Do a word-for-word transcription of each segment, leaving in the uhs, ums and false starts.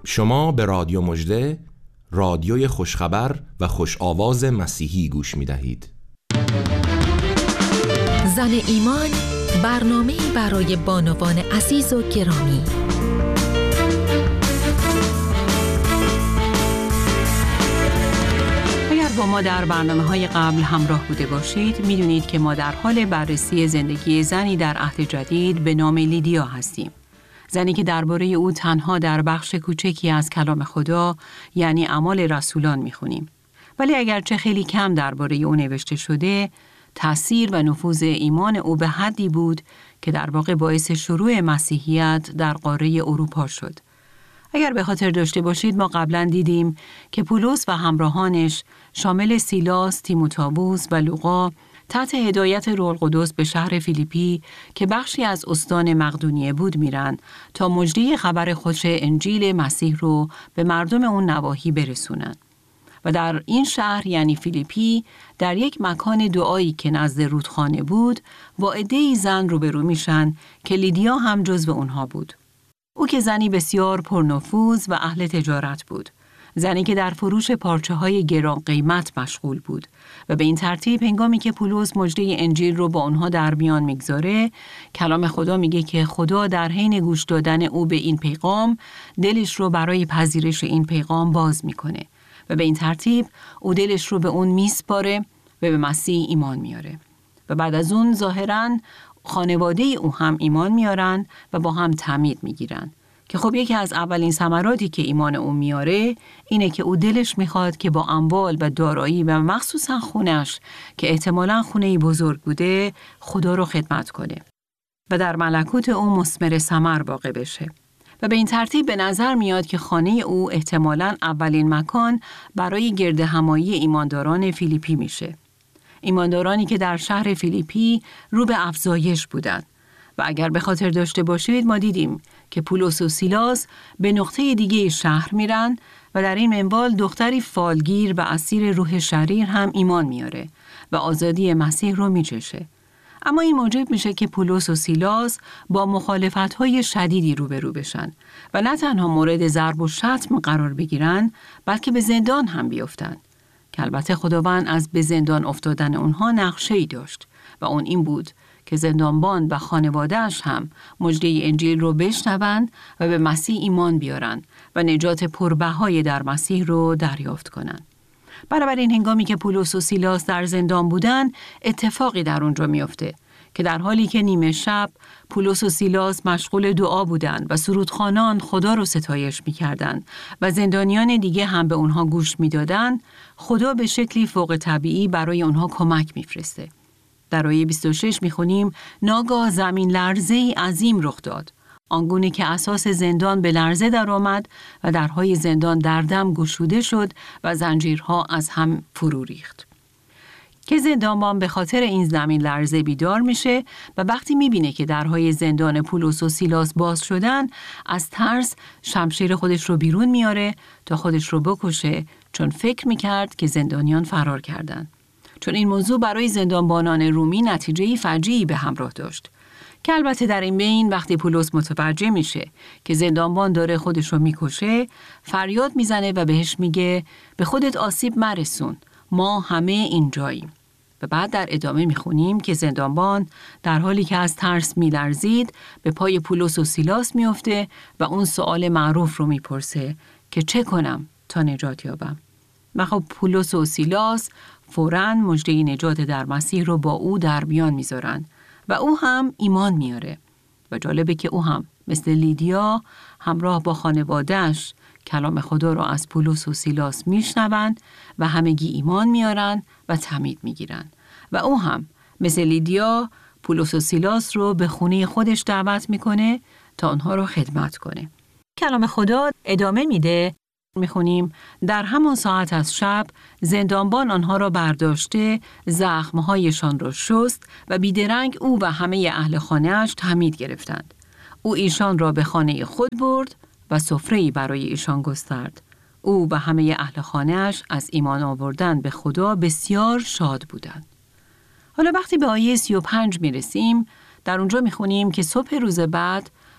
شما به رادیو مژده، رادیوی خوشخبر و خوش آواز مسیحی گوش می دهید. زن ایمان، برنامه‌ای برای بانوان عزیز و گرامی. اگر با ما در برنامه‌های قبل همراه بوده باشید، می‌دونید که ما در حال بررسی زندگی زنی در عهد جدید به نام لیدیا هستیم. زنی که درباره او تنها در بخش کوچکی از کلام خدا، یعنی اعمال رسولان می‌خونیم. ولی اگرچه خیلی کم درباره او نوشته شده، تأثیر و نفوذ ایمان او به حدی بود که در واقع باعث شروع مسیحیت در قاره اروپا شد. اگر به خاطر داشته باشید، ما قبلا دیدیم که پولس و همراهانش شامل سیلاس، تیموتائوس و لوقا تحت هدایت روح القدس به شهر فیلیپی که بخشی از استان مقدونیه بود میرن تا مژده خبر خوش انجیل مسیح رو به مردم اون نواحی برسونن. و در این شهر یعنی فیلیپی، در یک مکان دعایی که نزد رودخانه بود، با عده‌ای زن روبرو میشن که لیدیا هم جزو اونها بود. او که زنی بسیار پرنفوذ و اهل تجارت بود. زنی که در فروش پارچه‌های گران قیمت مشغول بود و به این ترتیب هنگامی که پولس مژده انجیل رو با اونها در میان میگذاره، کلام خدا میگه که خدا در حین گوش دادن او به این پیغام، دلش رو برای پذیرش این پیغام باز میکنه و به این ترتیب او دلش رو به اون میسپاره و به مسیح ایمان میاره. و بعد از اون ظاهراً خانواده او هم ایمان میارن و با هم تعمید میگیرن. که خب یکی از اولین ثمراتی که ایمان او میاره اینه که او دلش میخواد که با اموال و دارایی و مخصوصا خونش که احتمالاً خونه‌ای بزرگ بوده، خدا رو خدمت کنه و در ملکوت او مثمر ثمر واقع بشه. و به این ترتیب به نظر میاد که خانه او احتمالاً اولین مکان برای گرد همایی ایمانداران فیلیپی میشه. ایماندارانی که در شهر فیلیپی رو به افزایش بودند. و اگر به خاطر داشته باشید، ما دیدیم که پولس و سیلاس به نقطه دیگه شهر میرن و در این منوال دختری فالگیر و اسیر روح شریر هم ایمان میاره و آزادی مسیح رو میچشه. اما این موجب میشه که پولس و سیلاس با مخالفت‌های شدیدی روبرو بشن و نه تنها مورد ضرب و شتم قرار بگیرن، بلکه به زندان هم بیفتن. که البته خداوند از به زندان افتادن اونها نقشه‌ای داشت و اون این بود که زندانبان و خانواده‌اش هم مژده انجیل رو بشنوند و به مسیح ایمان بیارن و نجات پربهای در مسیح رو دریافت کنند. بنابراین هنگامی که پولس و سیلاس در زندان بودن، اتفاقی در اونجا میفته که در حالی که نیمه شب پولس و سیلاس مشغول دعا بودند و سرودخوانان خدا رو ستایش می‌کردند و زندانیان دیگه هم به اونها گوش می‌دادند، خدا به شکلی فوق طبیعی برای اونها کمک می‌فرسته. در آیه بیست و شش می‌خونیم: ناگاه زمین لرزه‌ای عظیم رخ داد، آنگونه که اساس زندان به لرزه در آمد و درهای زندان در دم گشوده شد و زنجیرها از هم فرو ریخت. که زندانبان به خاطر این زمین لرزه بیدار میشه و وقتی میبینه که درهای زندان پولس و سیلاس باز شدن، از ترس شمشیر خودش رو بیرون میاره تا خودش رو بکشه، چون فکر میکرد که زندانیان فرار کردن. چون این موضوع برای زندانبانان رومی نتیجه‌ای فجیعی به همراه داشت. که البته در این بین وقتی پولس متوجه میشه که زندانبان داره خودش رو میکشه، فریاد میزنه و بهش میگه به خودت آسیب مرسون، ما همه اینجاییم. و بعد در ادامه میخونیم که زندانبان در حالی که از ترس میلرزید به پای پولس و سیلاس میفته و اون سوال معروف رو میپرسه که چه کنم تا نجات یابم. و خب پولس و سیلاس فوراً مژده نجات در مسیح رو با او در میان میذارن و او هم ایمان میاره. و جالبه که او هم مثل لیدیا همراه با خانواده‌اش کلام خدا رو از پولس و سیلاس میشنوند و همگی ایمان میارن و تعمید میگیرن. و او هم مثل لیدیا پولس و سیلاس رو به خونه خودش دعوت میکنه تا آنها رو خدمت کنه. کلام خدا ادامه میده، میخونیم: در همان ساعت از شب زندانبان آنها را برداشته، زخمهایشان را شست و بیدرنگ او و همه اهل خانه‌اش تعمید گرفتند. او ایشان را به خانه خود برد و سفره‌ای برای ایشان گسترد. او و همه اهل خانه‌اش از ایمان آوردن به خدا بسیار شاد بودند. حالا وقتی به آیه سی و پنج میرسیم، در اونجا میخونیم که صبح روز بعد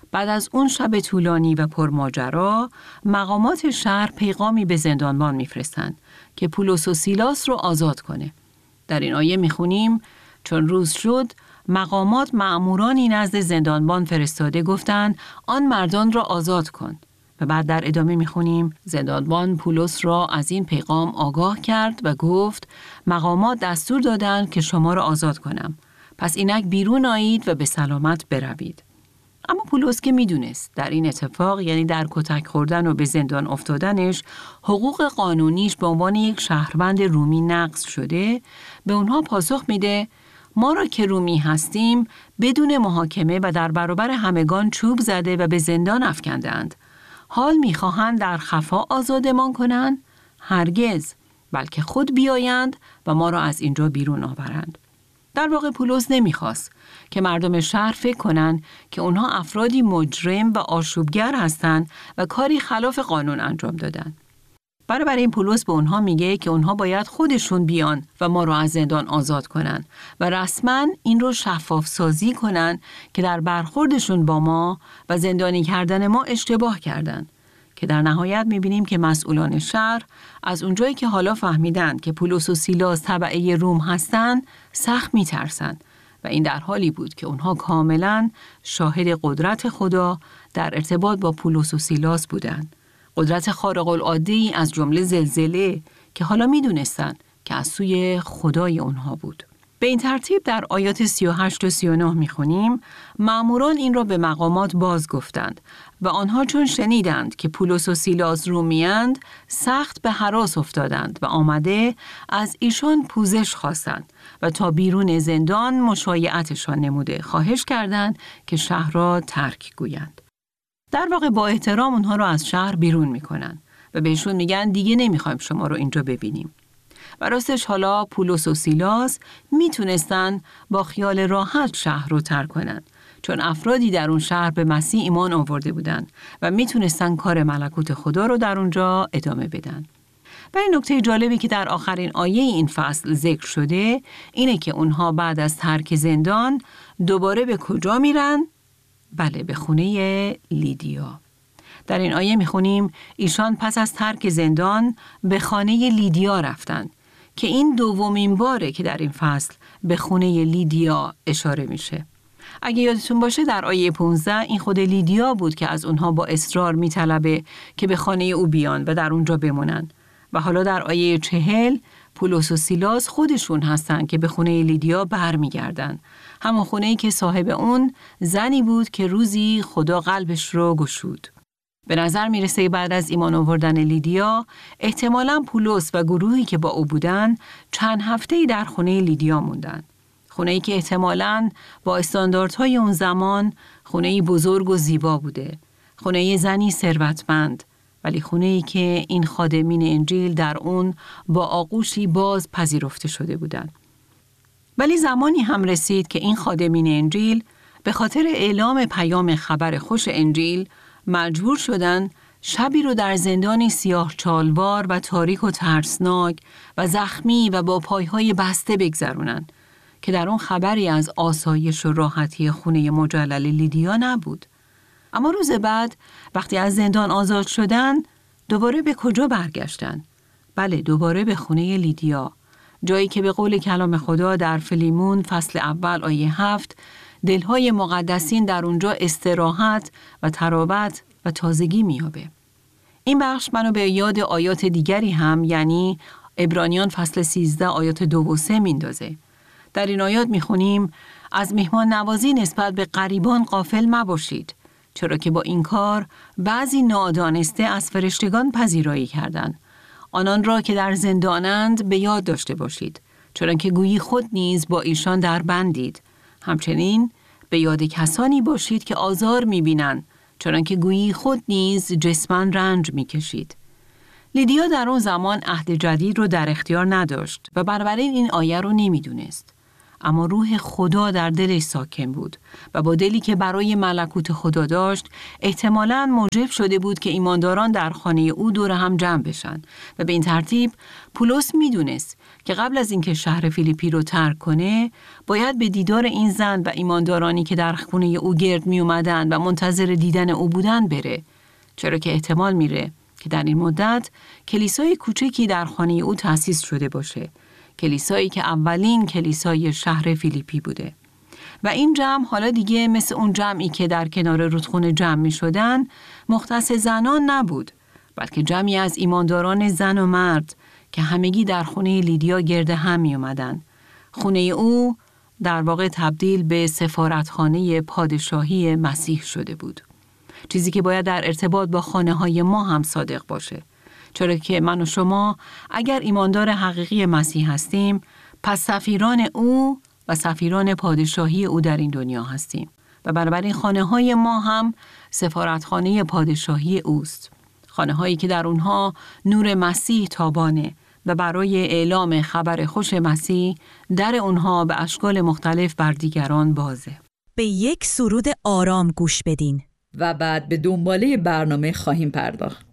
بعد از اون شب طولانی و پرماجرا، مقامات شهر پیغامی به زندانبان میفرستند که پولس و سیلاس رو آزاد کنه. در این آیه میخونیم چون روز شد، مقامات مأمورانی نزد زندانبان فرستاده گفتند آن مردان را آزاد کن. و بعد در ادامه میخونیم زندانبان پولس را از این پیغام آگاه کرد و گفت مقامات دستور دادند که شما را آزاد کنم. پس اینک بیرون آیید و به سلامت بروید. اما پولس که میدونست در این اتفاق، یعنی در کتک خوردن و به زندان افتادنش، حقوق قانونیش به عنوان یک شهروند رومی نقض شده، به اونها پاسخ میده ما را که رومی هستیم بدون محاکمه و در برابر همگان چوب زده و به زندان افکندند. حال میخواهند در خفا آزادمان کنند؟ هرگز، بلکه خود بیایند و ما را از اینجا بیرون آورند. در واقع پولس نمیخواست که مردم شهر فکر کنند که اونها افرادی مجرم و آشوبگر هستند و کاری خلاف قانون انجام دادن. برای این پولس به اونها میگه که اونها باید خودشون بیان و ما رو از زندان آزاد کنن و رسما این رو شفاف سازی کنن که در برخوردشون با ما و زندانی کردن ما اشتباه کردن. که در نهایت میبینیم که مسئولان شهر از اونجایی که حالا فهمیدن که پولس و سیلاس تبعه روم هستن سخت میترسن و این در حالی بود که اونها کاملا شاهد قدرت خدا در ارتباط با پولس و سیلاس بودند. قدرت خارق العاده از جمله زلزله که حالا میدونستن که از سوی خدای اونها بود. به این ترتیب در آیات سی و هشت و سی و نه میخونیم مأموران این را به مقامات باز گفتند و آنها چون شنیدند که پولس و سیلاس رومیند سخت به هراس افتادند و آمده از ایشان پوزش خواستند و تا بیرون زندان مشایعتشان نموده خواهش کردند که شهر را ترک گویند. در واقع با احترام اونها رو از شهر بیرون میکنن و بهشون میگن دیگه نمیخوایم شما رو اینجا ببینیم. و راستش حالا پولس و سیلاس میتونستن با خیال راحت شهر رو ترک کنن چون افرادی در اون شهر به مسیح ایمان آورده بودن و میتونستن کار ملکوت خدا رو در اونجا ادامه بدن. و این نکته جالبی که در آخرین آیه این فصل ذکر شده اینه که اونها بعد از ترک زندان دوباره به کجا میرن؟ بله، به خونه لیدیا. در این آیه میخونیم ایشان پس از ترک زندان به خانه لیدیا رفتند که این دومین باره که در این فصل به خونه لیدیا اشاره میشه. اگه یادتون باشه در آیه پانزده این خود لیدیا بود که از اونها با اصرار میطلبه که به خانه او بیان و در اونجا بمونن. و حالا در آیه چهل پولس و سیلاس خودشون هستن که به خونه لیدیا برمیگردن. همون خونه‌ای که صاحب اون زنی بود که روزی خدا قلبش رو گشود. به نظر میرسه بعد از ایمان آوردن لیدیا احتمالاً پولس و گروهی که با او بودن چند هفته‌ای در خونه لیدیا موندن. خونه‌ای که احتمالاً با استانداردهای اون زمان خونه‌ای بزرگ و زیبا بوده. خونه زنی ثروتمند، ولی خونه‌ای که این خادمین انجیل در اون با آغوشی باز پذیرفته شده بودند. ولی زمانی هم رسید که این خادمین انجیل به خاطر اعلام پیام خبر خوش انجیل مجبور شدن شبی رو در زندانی سیاه چالوار و تاریک و ترسناک و زخمی و با پایهای بسته بگذرونن که در اون خبری از آسایش و راحتی خونه مجلل لیدیا نبود. اما روز بعد وقتی از زندان آزاد شدن دوباره به کجا برگشتن؟ بله، دوباره به خونه لیدیا، جایی که به قول کلام خدا در فیلیمون فصل اول آیه هفت دلهای مقدسین در اونجا استراحت و تراوت و تازگی میابه. این بخش منو به یاد آیات دیگری هم، یعنی عبرانیان فصل سیزده آیات دو و سه میندازه. در این آیات میخونیم از مهمان نوازی نسبت به غریبان غافل مباشید، چرا که با این کار بعضی نادانسته از فرشتگان پذیرایی کردند. آنان را که در زندانند به یاد داشته باشید، چرا که گویی خود نیز با ایشان در بندید. همچنین به یاد کسانی باشید که آزار می‌بینند، چرا که گویی خود نیز جسماً رنج می‌کشید. لیدیا در اون زمان عهد جدید رو در اختیار نداشت و بنابراین این آیه رو نمی‌دونست. اما روح خدا در دلش ساکن بود و با دلی که برای ملکوت خدا داشت احتمالاً موجب شده بود که ایمانداران در خانه او دور هم جمع بشن و به این ترتیب پولس میدونست که قبل از اینکه شهر فیلیپی رو ترک کنه باید به دیدار این زن و ایماندارانی که در خانه او گرد می اومدن و منتظر دیدن او بودن بره، چرا که احتمال میره که در این مدت کلیسای کوچکی در خانه او تأسیس شده باشه، کلیسایی که اولین کلیسای شهر فیلیپی بوده. و این جمع حالا دیگه مثل اون جمعی که در کنار رودخونه جمع می شدن مختص زنان نبود، بلکه جمعی از ایمانداران زن و مرد که همگی در خونه لیدیا گرد هم می اومدن. خونه او در واقع تبدیل به سفارتخانه پادشاهی مسیح شده بود. چیزی که باید در ارتباط با خانه های ما هم صادق باشه. چرا که من و شما اگر ایماندار حقیقی مسیح هستیم، پس سفیران او و سفیران پادشاهی او در این دنیا هستیم و بنابراین خانه های ما هم سفارتخانه پادشاهی اوست. خانه هایی که در اونها نور مسیح تابانه و برای اعلام خبر خوش مسیح در اونها به اشکال مختلف بر دیگران بازه. به یک سرود آرام گوش بدین و بعد به دنباله برنامه خواهیم پرداخت.